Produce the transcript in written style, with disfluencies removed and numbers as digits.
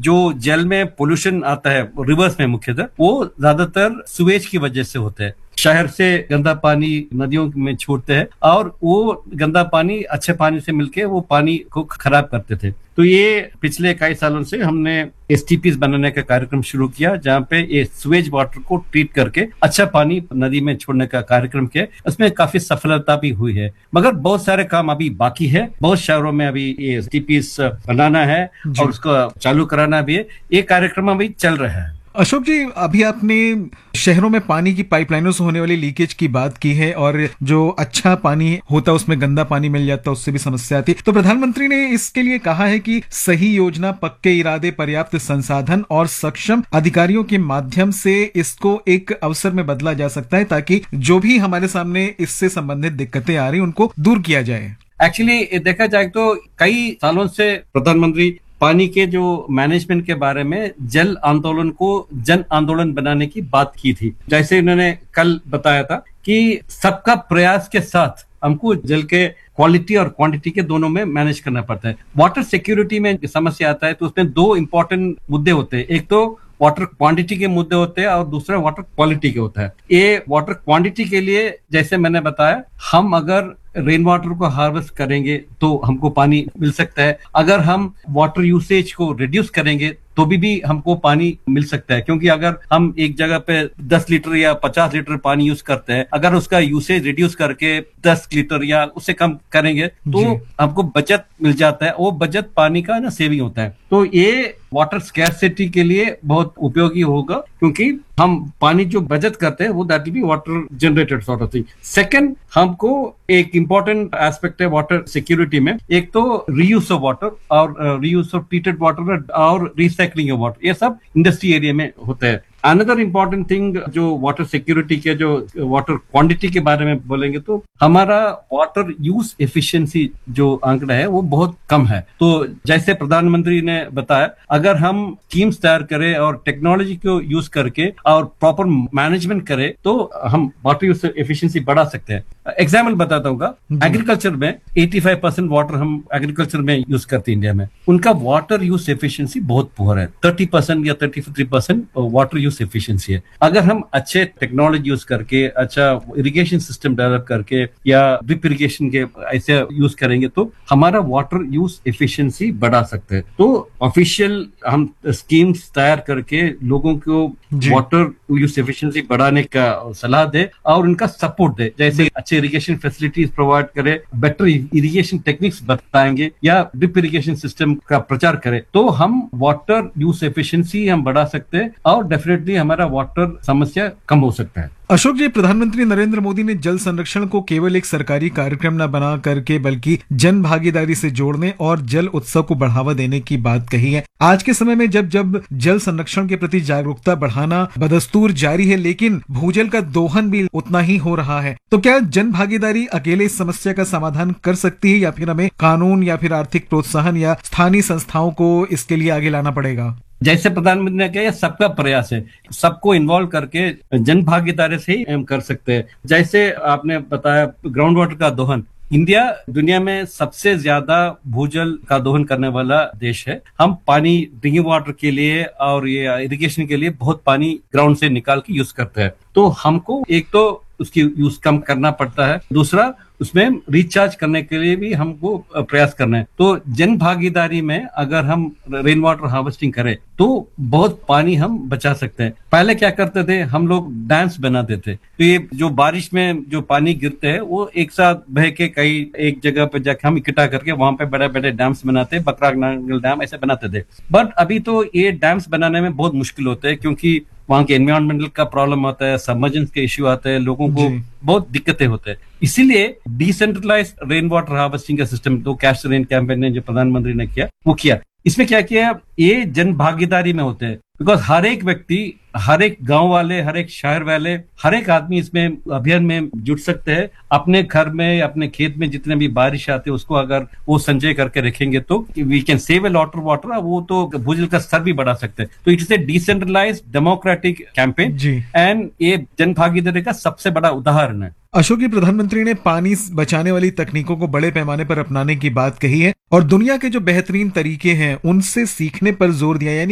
जो जल में पोल्यूशन आता है रिवर्स में मुख्यतः वो ज्यादातर सुएज की वजह से होता है। शहर से गंदा पानी नदियों में छोड़ते हैं और वो गंदा पानी अच्छे पानी से मिलके वो पानी को खराब करते थे। तो ये पिछले कई सालों से हमने एसटीपीज बनाने का कार्यक्रम शुरू किया, जहाँ पे ये सुएज वाटर को ट्रीट करके अच्छा पानी नदी में छोड़ने का कार्यक्रम किया। उसमें काफी सफलता भी हुई है, मगर बहुत सारे काम अभी बाकी है। बहुत शहरों में अभी ये एसटीपीज बनाना है और उसको चालू कराना भी है। ये कार्यक्रम अभी चल रहा है। अशोक जी, अभी आपने शहरों में पानी की पाइपलाइनों से होने वाली लीकेज की बात की है और जो अच्छा पानी होता है उसमें गंदा पानी मिल जाता है, उससे भी समस्या आती है। तो प्रधानमंत्री ने इसके लिए कहा है कि सही योजना, पक्के इरादे, पर्याप्त संसाधन और सक्षम अधिकारियों के माध्यम से इसको एक अवसर में बदला जा सकता है, ताकि जो भी हमारे सामने इससे संबंधित दिक्कतें आ रही उनको दूर किया जाए। एक्चुअली देखा जाए तो कई सालों से प्रधानमंत्री पानी के जो मैनेजमेंट के बारे में जल आंदोलन को जन आंदोलन बनाने की बात की थी। जैसे उन्होंने कल बताया था कि सबका प्रयास के साथ हमको जल के क्वालिटी और क्वांटिटी के दोनों में मैनेज करना पड़ता है। वाटर सिक्योरिटी में समस्या आता है तो उसमें दो इंपॉर्टेंट मुद्दे होते हैं। एक तो वाटर क्वांटिटी के मुद्दे होते हैं और दूसरा वाटर क्वालिटी के होता है। ये वाटर क्वांटिटी के लिए जैसे मैंने बताया, हम अगर रेन वाटर को हार्वेस्ट करेंगे तो हमको पानी मिल सकता है। अगर हम वाटर यूसेज को रिड्यूस करेंगे तो भी हमको पानी मिल सकता है, क्योंकि अगर हम एक जगह पे 10 लीटर या 50 लीटर पानी यूज करते हैं, अगर उसका यूसेज रिड्यूस करके 10 लीटर या उससे कम करेंगे तो हमको बचत मिल जाता है। वो बचत पानी का ना सेविंग होता है। तो ये वाटर स्कैर्सिटी के लिए बहुत उपयोगी होगा, क्योंकि हम पानी जो बचत करते हैं वो that will be water generated sort of thing. Second, हमको एक इंपॉर्टेंट एस्पेक्ट है वाटर सिक्योरिटी में, एक तो रीयूज ऑफ वाटर और रीयूज ऑफ ट्रीटेड वाटर और रिसाइकलिंग ऑफ वाटर, ये सब इंडस्ट्री एरिया में होता है। अनदर इम्पोर्टेंट थिंग जो वाटर सिक्योरिटी के जो वाटर क्वांटिटी के बारे में बोलेंगे तो हमारा वाटर यूज एफिशिएंसी जो आंकड़ा है वो बहुत कम है। तो जैसे प्रधानमंत्री ने बताया, अगर हम स्कीम्स तैयार करें और टेक्नोलॉजी को यूज करके और प्रॉपर मैनेजमेंट करें तो हम वाटर यूज एफिशिएंसी बढ़ा सकते हैं। एग्जाम्पल बताता हूँ, एग्रीकल्चर में 85% वाटर हम एग्रीकल्चर में यूज करते हैं इंडिया में, उनका वाटर यूज एफिशिएंसी बहुत पुअर है। 30% या 33% वाटर यूज एफिशिएंसी है। अगर हम अच्छे टेक्नोलॉजी यूज करके, अच्छा इरिगेशन सिस्टम डेवलप करके या ड्रिप इरिगेशन के ऐसे यूज करेंगे तो हमारा वाटर यूज एफिशिएंसी बढ़ा सकते हैं। तो ऑफिशियल हम स्कीम्स तैयार करके लोगों को वाटर यूज एफिशिएंसी बढ़ाने का सलाह दे और उनका सपोर्ट दे। जैसे अच्छे इरिगेशन फैसिलिटीज प्रोवाइड करे, बेटर इरिगेशन टेक्निक्स बताएंगे या ड्रिप इरिगेशन सिस्टम का प्रचार करे तो हम वाटर यूज एफिशिएंसी हम बढ़ा सकते हैं और डेफिनेटली हमारा वाटर समस्या कम हो सकता है। अशोक जी, प्रधानमंत्री नरेंद्र मोदी ने जल संरक्षण को केवल एक सरकारी कार्यक्रम न बना करके बल्कि जन भागीदारी से जोड़ने और जल उत्सव को बढ़ावा देने की बात कही है। आज के समय में जब जल संरक्षण के प्रति जागरूकता बढ़ाना बदस्तूर जारी है, लेकिन भूजल का दोहन भी उतना ही हो रहा है, तो क्या जन भागीदारी अकेले इस समस्या का समाधान कर सकती है या फिर हमें कानून या फिर आर्थिक प्रोत्साहन या स्थानीय संस्थाओं को इसके लिए आगे लाना पड़ेगा? जैसे प्रधानमंत्री ने कहा, सबका प्रयास है, सबको इन्वॉल्व करके जन भागीदारी से ही हम कर सकते हैं। जैसे आपने बताया ग्राउंड वाटर का दोहन, इंडिया दुनिया में सबसे ज्यादा भूजल का दोहन करने वाला देश है। हम पानी ड्रिंकिंग वाटर के लिए और ये इरिगेशन के लिए बहुत पानी ग्राउंड से निकाल के यूज करते हैं। तो हमको एक तो उसकी यूज कम करना पड़ता है, दूसरा उसमें रिचार्ज करने के लिए भी हमको प्रयास करना है। तो जन भागीदारी में अगर हम रेन वाटर हार्वेस्टिंग करें तो बहुत पानी हम बचा सकते हैं। पहले क्या करते थे, हम लोग डैम्स बनाते थे, तो ये जो बारिश में जो पानी गिरते हैं वो एक साथ बह के कई एक जगह पे जाके हम इकट्ठा करके वहां पे बड़े बड़े डैम्स बनाते, बकरानांगल डैम ऐसे बनाते थे। बट अभी तो ये डैम्स बनाने में बहुत मुश्किल होते हैं, क्योंकि वहां के एनवायरमेंटल का प्रॉब्लम आता है, सबमर्जेंस के इश्यू आते हैं, लोगों को बहुत दिक्कतें होते हैं। इसीलिए डिसेंट्रलाइज रेन वाटर हार्वेस्टिंग का सिस्टम, तो कैच द रेन कैंपेन ने जो प्रधानमंत्री ने किया वो किया। इसमें क्या किया, ये जन भागीदारी में होते हैं, बिकॉज हर एक व्यक्ति, हर एक गांव वाले, हर एक शहर वाले, हर एक आदमी इसमें अभियान में जुट सकते हैं। अपने घर में, अपने खेत में जितने भी बारिश आते हैं उसको अगर वो संचय करके रखेंगे तो we can save a lot of water, वो तो भूजल का स्तर भी बढ़ा सकते हैं। तो it is a decentralise democratic campaign and ये जन भागीदारी का सबसे बड़ा उदाहरण है। अशोक जी, प्रधानमंत्री ने पानी बचाने वाली तकनीकों को बड़े पैमाने पर अपनाने की बात कही है और दुनिया के जो बेहतरीन तरीके हैं उनसे सीखने पर जोर दिया। यानी